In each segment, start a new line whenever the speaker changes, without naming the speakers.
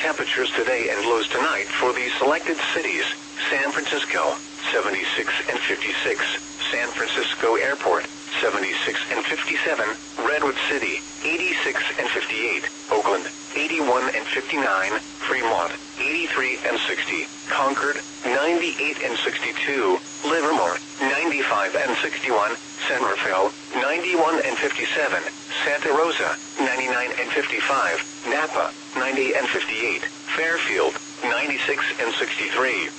temperatures today and lows tonight for these selected cities: San Francisco, 76 and 56, San Francisco Airport, 76 and 57, Redwood City, 86 and 58, Oakland, 81 and 59, Fremont, 83 and 60, Concord, 98 and 62, Livermore, 95 and 61, San Rafael, 91 and 57, Santa Rosa, 99 and 55, Napa, 90 and 58, Fairfield, 96 and 63.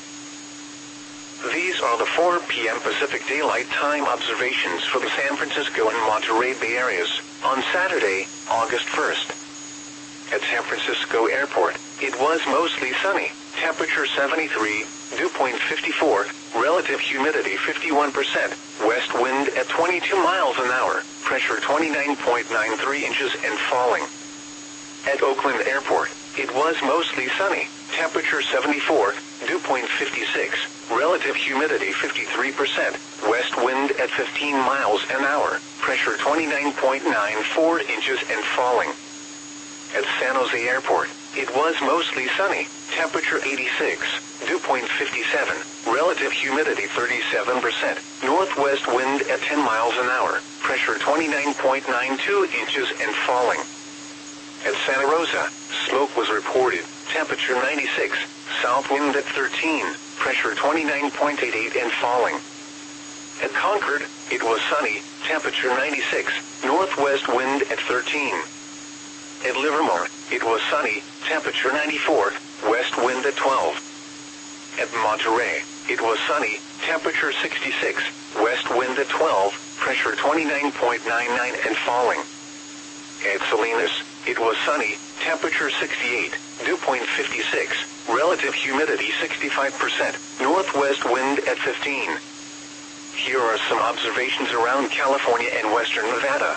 These are the 4 p.m. Pacific Daylight Time observations for the San Francisco and Monterey Bay areas on Saturday, August 1st. At San Francisco Airport, it was mostly sunny, temperature 73, dew point 54, relative humidity 51%, west wind at 22 miles an hour, pressure 29.93 inches and falling. At Oakland Airport, it was mostly sunny, temperature 74, dew point 56, relative humidity 53%, west wind at 15 miles an hour, pressure 29.94 inches and falling. At San Jose Airport, it was mostly sunny, temperature 86, dew point 57, relative humidity 37%, northwest wind at 10 miles an hour, pressure 29.92 inches and falling. At Santa Rosa, smoke was reported, temperature 96, south wind at 13, pressure 29.88 and falling. At Concord, it was sunny, temperature 96, northwest wind at 13. At Livermore, it was sunny, temperature 94, west wind at 12. At Monterey, it was sunny, temperature 66, west wind at 12, pressure 29.99 and falling. At Salinas, it was sunny, temperature 68, dew point 56, relative humidity 65%, northwest wind at 15. Here are some observations around California and western Nevada.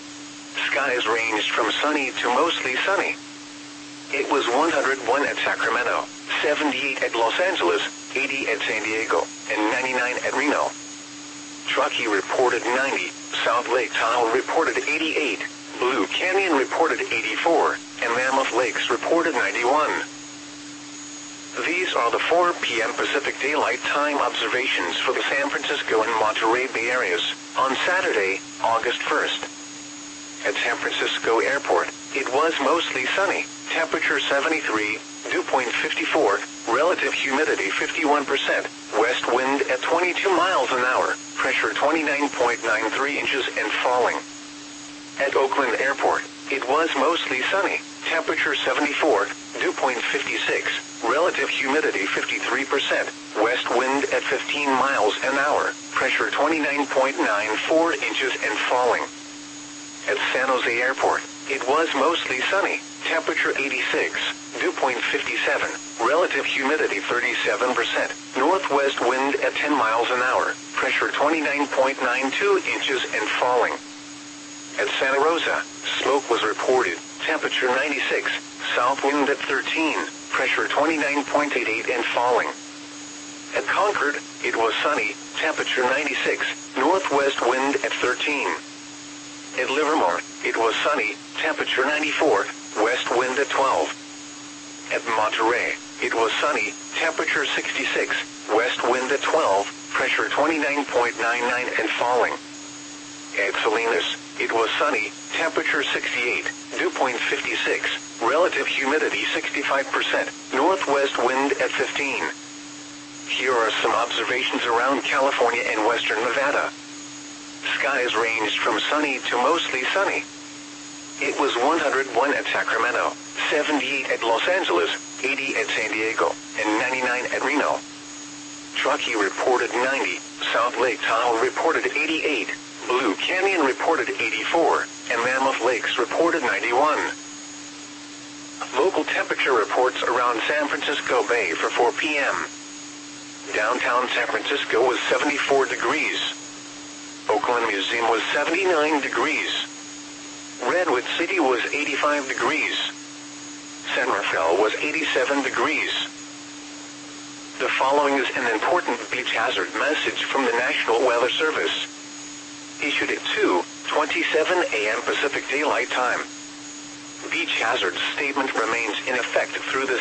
Skies ranged from sunny to mostly sunny. It was 101 at Sacramento, 78 at Los Angeles, 80 at San Diego, and 99 at Reno. Truckee reported 90, South Lake Tahoe reported 88, Blue Canyon reported 84, and Mammoth Lakes reported 91. These are the 4 p.m. Pacific Daylight Time observations for the San Francisco and Monterey Bay areas on Saturday, August 1st. At San Francisco Airport, it was mostly sunny, temperature 73, dew point 54, relative humidity 51%, west wind at 22 miles an hour, pressure 29.93 inches and falling. At Oakland Airport, it was mostly sunny, temperature 74, dew point 56, relative humidity 53%, west wind at 15 miles an hour, pressure 29.94 inches and falling. At San Jose Airport, it was mostly sunny, temperature 86, dew point 57, relative humidity 37%, northwest wind at 10 miles an hour, pressure 29.92 inches and falling. At Santa Rosa, smoke was reported, temperature 96, south wind at 13, pressure 29.88 and falling. At Concord, it was sunny, temperature 96, northwest wind at 13. At Livermore, it was sunny, temperature 94, west wind at 12. At Monterey, it was sunny, temperature 66, west wind at 12, pressure 29.99 and falling. At Salinas, it was sunny, temperature 68, dew point 56, relative humidity 65%, northwest wind at 15. Here are some observations around California and western Nevada. Skies ranged from sunny to mostly sunny. It was 101 at Sacramento, 78 at Los Angeles, 80 at San Diego, and 99 at Reno. Truckee reported 90, South Lake Tahoe reported 88, Blue Canyon reported 84, and Mammoth Lakes reported 91. Local temperature reports around San Francisco Bay for 4 p.m. Downtown San Francisco was 74 degrees. Oakland Museum was 79 degrees. Redwood City was 85 degrees. San Rafael was 87 degrees. The following is an important beach hazard message from the National Weather Service. Issued at 2:27 a.m. Pacific Daylight Time. Beach hazard statement remains in effect through this